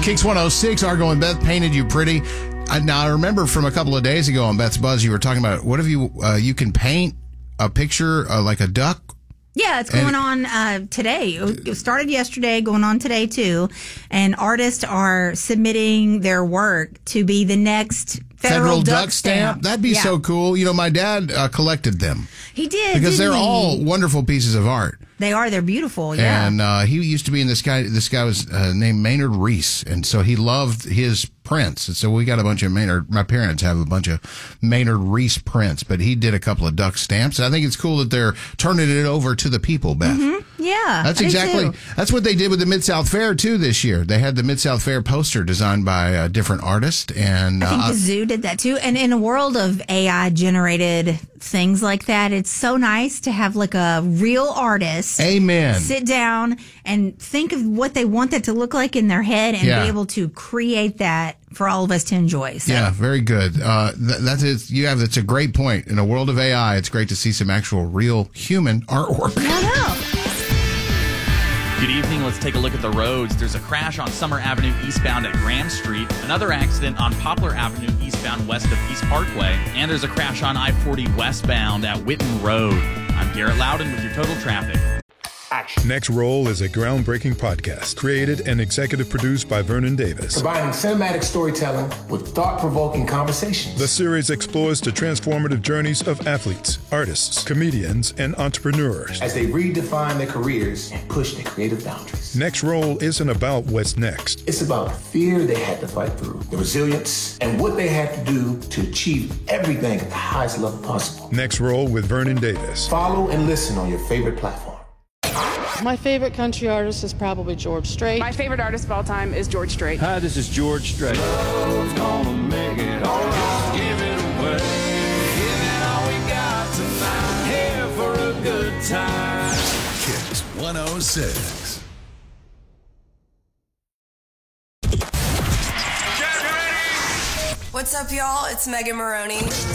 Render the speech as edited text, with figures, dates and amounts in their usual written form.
Kicks 106, Argo and Beth painted you pretty. Now, I remember from a couple of days ago on Beth's Buzz, you were talking about, what if you can paint a picture like a duck? Yeah, it's going on today. It started yesterday, going on today, too. And artists are submitting their work to be the next Federal Duck Stamp. That'd be so cool. You know, my dad collected them. He did, because they're all wonderful pieces of art. They are. They're beautiful, yeah. And he used to be in this guy was named Maynard Reese, and so he loved his prints. And so we got a bunch of my parents have a bunch of Maynard Reese prints, but he did a couple of duck stamps. And I think it's cool that they're turning it over to the people, Beth. Mm-hmm. Yeah. That's what they did with the Mid-South Fair, too, this year. They had the Mid-South Fair poster designed by a different artist. And I think the zoo did that, too. And in a world of AI-generated things like that, it's so nice to have like a real artist sit down and think of what they want that to look like in their head and be able to create that for all of us to enjoy. So. Yeah, very good. That's a great point. In a world of AI, it's great to see some actual real human artwork. I know. Good evening. Let's take a look at the roads. There's a crash on Summer Avenue eastbound at Graham Street, another accident on Poplar Avenue eastbound west of East Parkway, and there's a crash on I-40 westbound at Witten Road. I'm Garrett Loudon with your total traffic. Action. Next Roll is a groundbreaking podcast created and executive produced by Vernon Davis. Combining cinematic storytelling with thought-provoking conversations. The series explores the transformative journeys of athletes, artists, comedians, and entrepreneurs as they redefine their careers and push their creative boundaries. Next Roll isn't about what's next. It's about the fear they had to fight through, the resilience, and what they had to do to achieve everything at the highest level possible. Next Roll with Vernon Davis. Follow and listen on your favorite platform. My favorite country artist is probably George Strait. My favorite artist of all time is George Strait. Hi, this is George Strait. Love's gonna make it all right. Give it away. Give it all we got tonight. Here for a good time. Kicks 106. What's up, y'all? It's Megan Maroney.